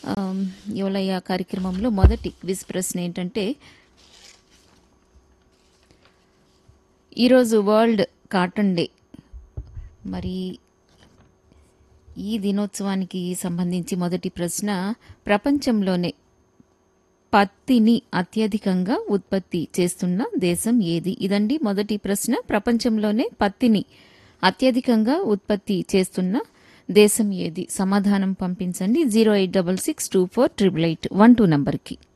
యువలయ కార్యక్రమంలో మొదటి క్విజ్ ప్రశ్న ఏంటంటే, ఈరోజు వరల్డ్ కాటన్ డే. మరి ఈ దినోత్సవానికి సంబంధించి మొదటి ప్రశ్న, ప్రపంచంలోనే పత్తిని అత్యధికంగా ఉత్పత్తి చేస్తున్న దేశం ఏది? ఇదండి మొదటి ప్రశ్న. ప్రపంచంలోనే పత్తిని అత్యధికంగా ఉత్పత్తి చేస్తున్న దేశం ఏది? సమాధానం పంపించండి 08662488812 నంబర్కి.